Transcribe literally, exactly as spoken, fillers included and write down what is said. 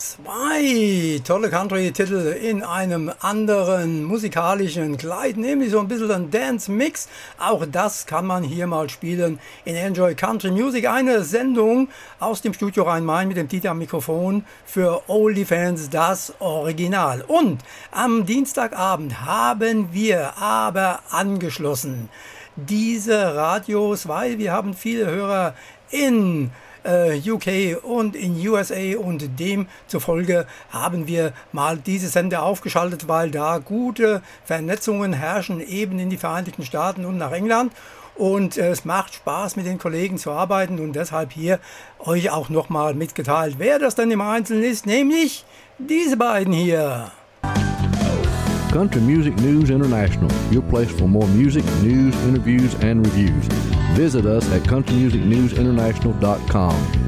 Zwei tolle Country-Titel in einem anderen musikalischen Kleid, nämlich so ein bisschen ein Dance-Mix. Auch das kann man hier mal spielen in Enjoy Country Music. Eine Sendung aus dem Studio Rhein-Main mit dem Dieter am Mikrofon für OnlyFans, das Original. Und am Dienstagabend haben wir aber angeschlossen diese Radios, weil wir haben viele Hörer in U K und in U S A und demzufolge haben wir mal diese Sender aufgeschaltet, weil da gute Vernetzungen herrschen, eben in die Vereinigten Staaten und nach England. Und es macht Spaß, mit den Kollegen zu arbeiten und deshalb hier euch auch nochmal mitgeteilt, wer das denn im Einzelnen ist, nämlich diese beiden hier. Country Music News International, your place for more music, news, interviews, and reviews. Visit us at country music news international dot com.